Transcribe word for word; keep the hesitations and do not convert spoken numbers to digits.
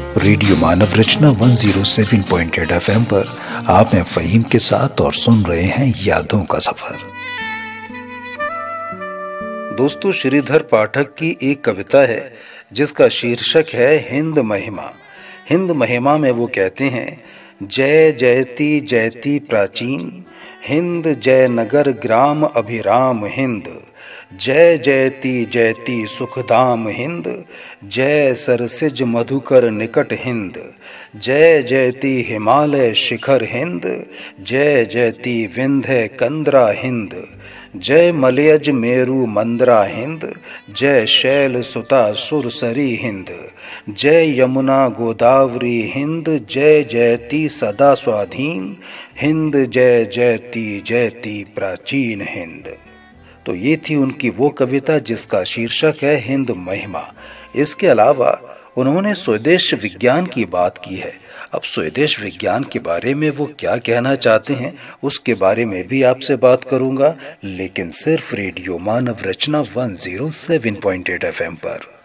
Radio मानव रचना एक सौ सात पॉइंट आठ एफ एम पर आप हैं फ़हीम के साथ और सुन रहे हैं यादों का सफर। दोस्तों, श्रीधर पाठक की एक कविता है जिसका शीर्षक है हिंद महिमा। हिंद महिमा में वो कहते हैं, जय जयती जयती प्राचीन हिंद, जय नगर ग्राम अभिराम हिंद, जय जयती जयती सुखधाम हिंद, जय सरसिज मधुकर निकट हिंद, जय जयती हिमालय शिखर हिंद, जय जयती विंध्य कंद्रा हिंद, जय मलयज मेरु मंद्रा हिंद, जय शैल सुता सुरसरी हिंद, जय यमुना गोदावरी हिंद, जय जयती सदा स्वाधीन हिंद, जय जयती जयती प्राचीन हिंद। तो ये थी उनकी वो कविता जिसका शीर्षक है हिंद महिमा। इसके अलावा उन्होंने स्वदेश विज्ञान की बात की है। अब स्वदेश विज्ञान के बारे में वो क्या कहना चाहते हैं उसके बारे में भी आपसे बात करूंगा, लेकिन सिर्फ रेडियो मानव रचना एक सौ सात पॉइंट आठ एफ एम पर।